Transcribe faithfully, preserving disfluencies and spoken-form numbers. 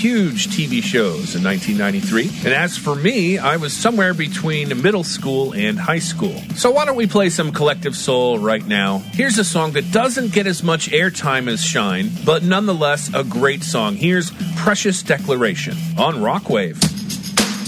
huge T V shows in nineteen ninety-three. And as for me, I was somewhere between middle school and high school. So why don't we play some Collective Soul right now? Here's a song that doesn't get as much airtime as Shine, but nonetheless a great song. Here's Precious Declaration on Rockwave.